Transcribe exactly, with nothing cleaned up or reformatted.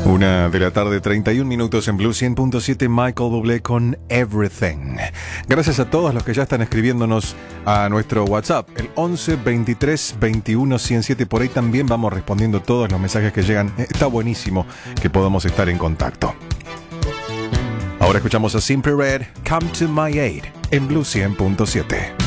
Una de la tarde, treinta y un minutos en Blue cien punto siete, Michael Bublé con Everything. Gracias a todos los que ya están escribiéndonos a nuestro WhatsApp, el once veintitrés veintiuno ciento siete. Por ahí también vamos respondiendo todos los mensajes que llegan. Está buenísimo que podamos estar en contacto. Ahora escuchamos a Simply Red, Come to My Aid, en Blue cien punto siete.